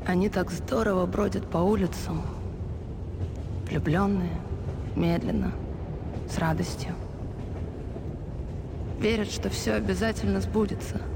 Они так здорово бродят по улицам, влюбленные, медленно, с радостью. Верят, что все обязательно сбудется.